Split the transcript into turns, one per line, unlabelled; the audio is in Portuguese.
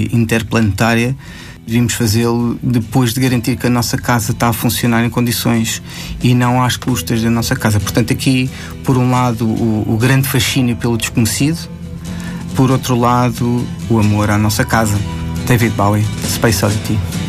interplanetária, devíamos fazê-lo depois de garantir que a nossa casa está a funcionar em condições e não às custas da nossa casa. Portanto, aqui, por um lado, o grande fascínio pelo desconhecido, por outro lado, o amor à nossa casa. David Bowie, Space Oddity.